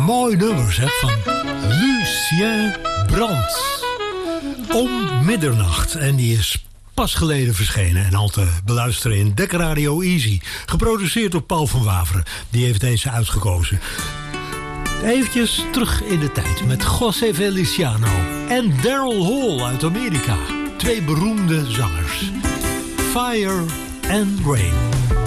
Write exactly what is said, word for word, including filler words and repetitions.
mooi nummer, zeg, van Lucien Brandt. Om middernacht. En die is pas geleden verschenen en al te beluisteren in Dek Radio Easy. Geproduceerd door Paul van Waveren. Die heeft deze uitgekozen. Eventjes terug in de tijd met José Feliciano en Daryl Hall uit Amerika. Twee beroemde zangers. Fire and Rain.